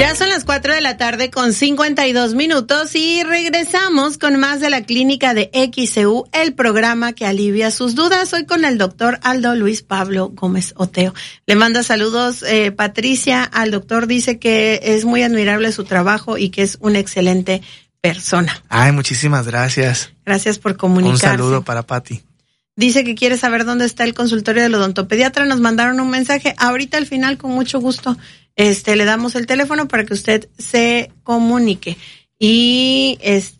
Ya son las 4:52 y regresamos con más de la clínica de XCU, el programa que alivia sus dudas. Hoy con el doctor Aldo Luis Pablo Gómez Oteo. Le manda saludos Patricia. Al doctor dice que es muy admirable su trabajo y que es una excelente persona. Ay, muchísimas gracias. Gracias por comunicarse. Un saludo para Pati. Dice que quiere saber dónde está el consultorio del odontopediatra. Nos mandaron un mensaje. Ahorita al final, con mucho gusto, le damos el teléfono para que usted se comunique. Y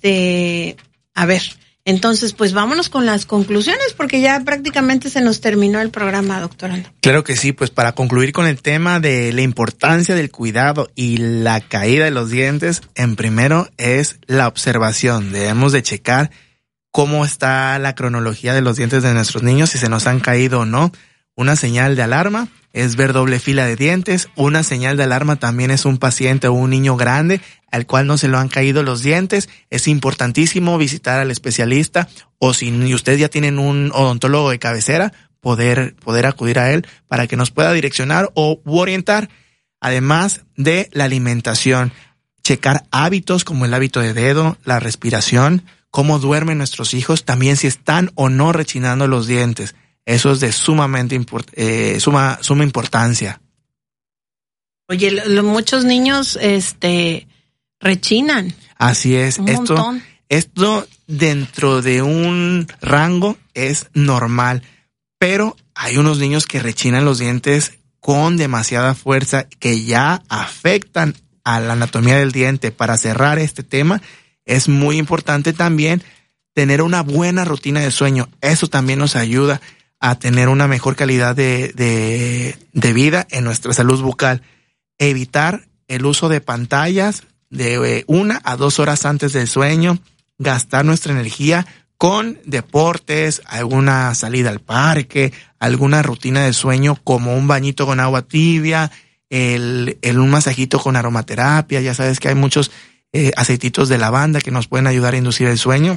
a ver, entonces pues vámonos con las conclusiones porque ya prácticamente se nos terminó el programa, doctora. Claro que sí, pues para concluir con el tema de la importancia del cuidado y la caída de los dientes, en primero es la observación. Debemos de checar cómo está la cronología de los dientes de nuestros niños, si se nos han caído o no. Una señal de alarma es ver doble fila de dientes. Una señal de alarma también es un paciente o un niño grande al cual no se le han caído los dientes. Es importantísimo visitar al especialista, o si usted ya tienen un odontólogo de cabecera, poder acudir a él para que nos pueda direccionar u orientar. Además de la alimentación, checar hábitos como el hábito de dedo, la respiración, cómo duermen nuestros hijos, también si están o no rechinando los dientes. Eso es de suma importancia. Oye, muchos niños rechinan. Así es. Esto dentro de un rango es normal, pero hay unos niños que rechinan los dientes con demasiada fuerza que ya afectan a la anatomía del diente. Para cerrar este tema, es muy importante también tener una buena rutina de sueño. Eso también nos ayuda a tener una mejor calidad de vida en nuestra salud bucal. Evitar el uso de pantallas de 1 a 2 horas antes del sueño. Gastar nuestra energía con deportes, alguna salida al parque, alguna rutina de sueño como un bañito con agua tibia, un masajito con aromaterapia. Ya sabes que hay muchos aceititos de lavanda que nos pueden ayudar a inducir el sueño.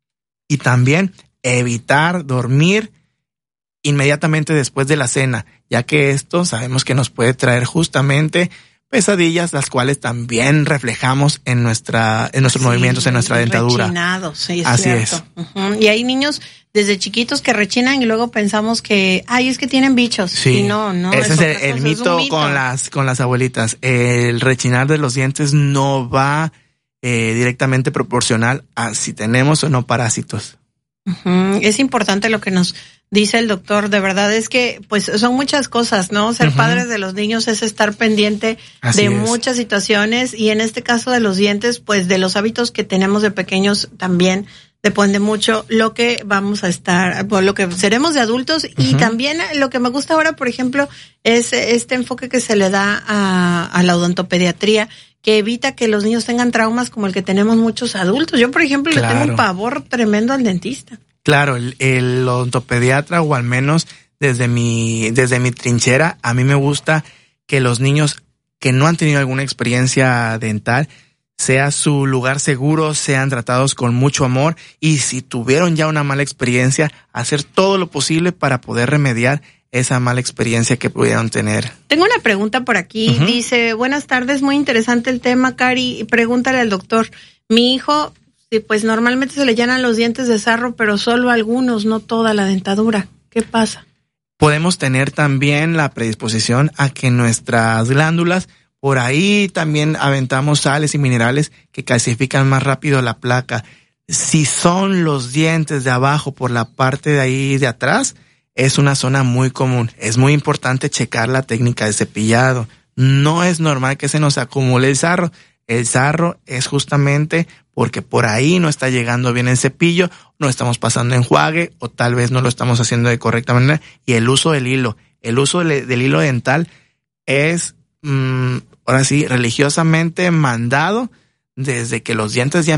Y también evitar dormir inmediatamente después de la cena, ya que esto sabemos que nos puede traer justamente pesadillas, las cuales también reflejamos en nuestros movimientos, en nuestra dentadura. Rechinados, sí, es así cierto. Es. Uh-huh. Y hay niños desde chiquitos que rechinan y luego pensamos que, es que tienen bichos. Sí. Y no. Ese es el mito con las abuelitas. El rechinar de los dientes no va directamente proporcional a si tenemos o no parásitos. Uh-huh. Es importante lo que nos dice el doctor. De verdad es que pues son muchas cosas, ¿no? Ser padres de los niños es estar pendiente muchas situaciones, y en este caso de los dientes, pues de los hábitos que tenemos de pequeños también depende mucho lo que vamos a estar, lo que seremos de adultos. Y también lo que me gusta ahora, por ejemplo, es este enfoque que se le da a la odontopediatría, que evita que los niños tengan traumas como el que tenemos muchos adultos. Yo, por ejemplo, le tengo un pavor tremendo al dentista. Claro, el odontopediatra, o al menos desde mi trinchera, a mí me gusta que los niños que no han tenido alguna experiencia dental sea su lugar seguro, sean tratados con mucho amor, y si tuvieron ya una mala experiencia, hacer todo lo posible para poder remediar esa mala experiencia que pudieron tener. Tengo una pregunta por aquí. Dice, buenas tardes, muy interesante el tema, Cari. Pregúntale al doctor. Mi hijo, pues normalmente se le llenan los dientes de sarro, pero solo algunos, no toda la dentadura. ¿Qué pasa? Podemos tener también la predisposición a que nuestras glándulas, por ahí también aventamos sales y minerales que calcifican más rápido la placa. Si son los dientes de abajo por la parte de ahí de atrás, es una zona muy común. Es muy importante checar la técnica de cepillado. No es normal que se nos acumule el sarro. El sarro es justamente porque por ahí no está llegando bien el cepillo, no estamos pasando enjuague, o tal vez no lo estamos haciendo de correcta manera. Y el uso del hilo. El uso del hilo dental es, ahora sí, religiosamente mandado desde que los dientes ya